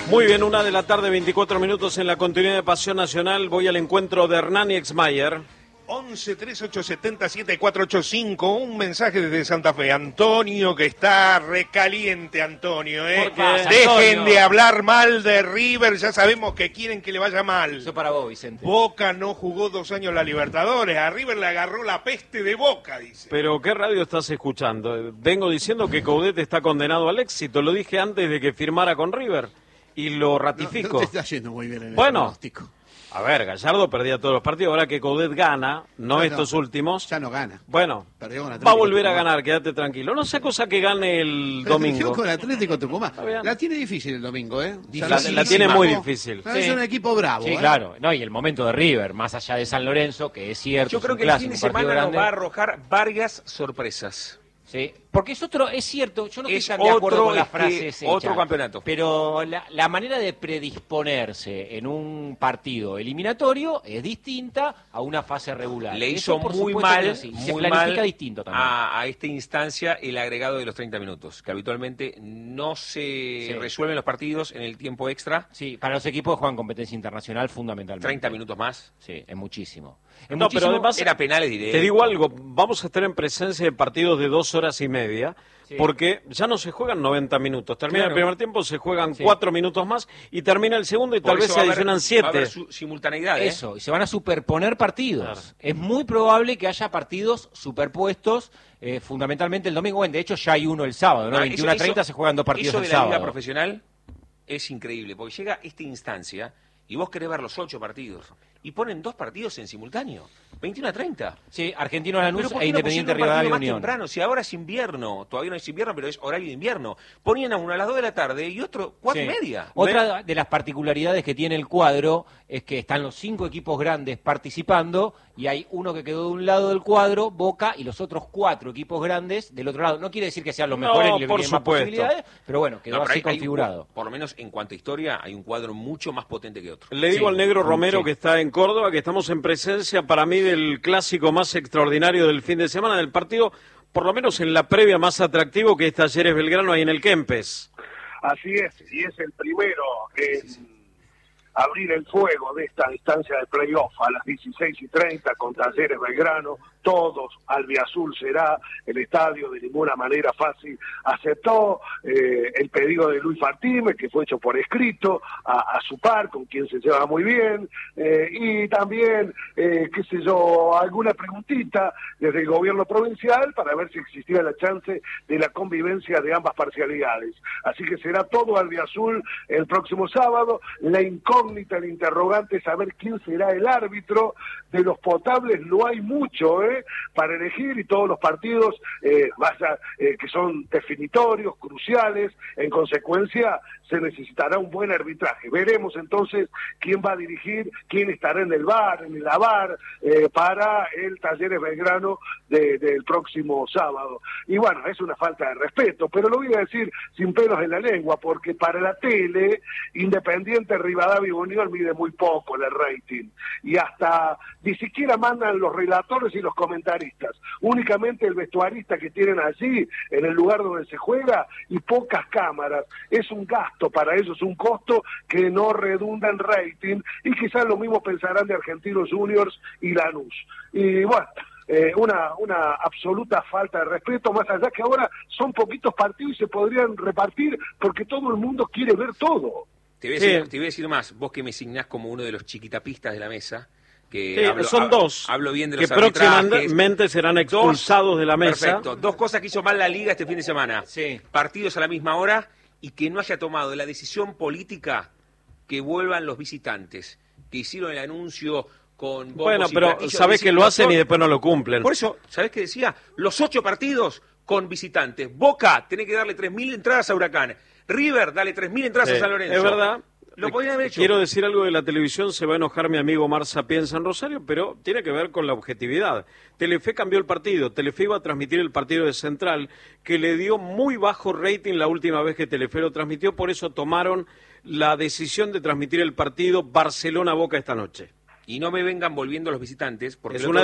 Muy bien, 1:00 PM, en la continuidad de Pasión Nacional. Voy al encuentro de Hernán y Exmayer. 11 3870 7485, un mensaje desde Santa Fe. Antonio, que está recaliente, Antonio, Dejen de hablar mal de River, ya sabemos que quieren que le vaya mal. Eso para vos, Vicente. Boca no jugó 2 años la Libertadores, a River le agarró la peste de Boca, dice. Pero, ¿qué radio estás escuchando? Vengo diciendo que Coudet está condenado al éxito, lo dije antes de que firmara con River, y lo ratifico. No te está yendo muy bien en el pronóstico. A ver, Gallardo perdía todos los partidos, ahora que Coudet gana, no estos últimos. Ya no gana. Bueno, va a volver a ganar, quédate tranquilo. No sea cosa que gane el domingo. Con Atlético Tucumán. La tiene difícil el domingo, La tiene muy difícil. Es un equipo bravo. Sí, claro. No, y el momento de River, más allá de San Lorenzo, que es cierto. Yo creo que el fin de semana nos va a arrojar varias sorpresas. Sí, porque es cierto, yo no estoy tan de acuerdo con las frases hechas, otro campeonato. Pero la manera de predisponerse en un partido eliminatorio es distinta a una fase regular. Le hizo muy mal, se planifica distinto también. A esta instancia el agregado de los 30 minutos, que habitualmente no se resuelven los partidos en el tiempo extra. Sí, para los equipos que juegan competencia internacional fundamentalmente. 30 minutos más. Sí, es muchísimo. Pero además, era penales directos. Te digo algo, vamos a estar en presencia de partidos de 2 horas y media, porque ya no se juegan 90 minutos. Termina el primer tiempo, se juegan 4 minutos más y termina el segundo y tal vez se adicionan 7. Va a haber simultaneidad. Eso, y se van a superponer partidos. Claro. Es muy probable que haya partidos superpuestos, fundamentalmente el domingo. Bueno, de hecho ya hay uno el sábado, ¿no? 21:30 se juegan 2 partidos el sábado. Eso de la liga profesional es increíble, porque llega esta instancia y vos querés ver los 8 partidos y ponen 2 partidos en simultáneo, 21:30. Sí, Argentinos Lanús e Independiente Rivadavia Unión. Temprano, si ahora es invierno, todavía no es invierno, pero es horario de invierno. Ponían a uno a las 2 de la tarde y otro 4:30. Otra de las particularidades que tiene el cuadro es que están los 5 equipos grandes participando y hay uno que quedó de un lado del cuadro, Boca, y los otros 4 equipos grandes del otro lado. No quiere decir que sean los mejores ni les más posibilidades, pero bueno, quedó así configurado. Por lo menos en cuanto a historia, hay un cuadro mucho más potente que otro. Le digo al negro Romero que está en Córdoba, que estamos en presencia para mí del clásico más extraordinario del fin de semana, del partido, por lo menos en la previa más atractivo, que es Talleres Belgrano ahí en el Kempes. Así es, y es el primero en abrir el fuego de esta distancia de playoff a las 16:30 con Talleres Belgrano. Todos, albiazul será, el estadio de ninguna manera fácil aceptó el pedido de Luis Martínez, que fue hecho por escrito, a su par, con quien se lleva muy bien, y también, qué sé yo, alguna preguntita desde el gobierno provincial para ver si existía la chance de la convivencia de ambas parcialidades. Así que será todo albiazul el próximo sábado. La incógnita, el interrogante es saber quién será el árbitro. De los potables no hay mucho, para elegir, y todos los partidos que son definitorios, cruciales. En consecuencia se necesitará un buen arbitraje. Veremos entonces quién va a dirigir, quién estará en el VAR, en el AVAR, para el Talleres Belgrano del próximo sábado. Y bueno, es una falta de respeto, pero lo voy a decir sin pelos en la lengua, porque para la tele, Independiente Rivadavia Unión mide muy poco en el rating, y hasta ni siquiera mandan los relatores y los comentaristas, únicamente el vestuarista que tienen allí en el lugar donde se juega y pocas cámaras. Es un gasto para ellos, un costo que no redunda en rating, y quizás lo mismo pensarán de Argentinos Juniors y Lanús. Y bueno, una absoluta falta de respeto, más allá que ahora son poquitos partidos y se podrían repartir porque todo el mundo quiere ver todo. Te voy a decir más, vos que me signás como uno de los chiquitapistas de la mesa, que son 2 hablo bien de los que próximamente serán expulsados de la mesa. Perfecto, 2 cosas que hizo mal la Liga este fin de semana. Partidos a la misma hora y que no haya tomado la decisión política que vuelvan los visitantes, que hicieron el anuncio con bombos y platillos. Sabés que lo hacen y después no lo cumplen. Por eso, ¿sabés qué decía? Los 8 partidos con visitantes. Boca, tenés que darle 3.000 entradas a Huracán. River, dale 3.000 entradas a San Lorenzo. Es verdad. Lo podían haber hecho. Quiero decir algo de la televisión, se va a enojar mi amigo Mar Sapienza en Rosario, pero tiene que ver con la objetividad. Telefe cambió el partido. Telefe iba a transmitir el partido de Central, que le dio muy bajo rating la última vez que Telefe lo transmitió, por eso tomaron la decisión de transmitir el partido Barcelona-Boca esta noche. Y no me vengan volviendo los visitantes, porque es una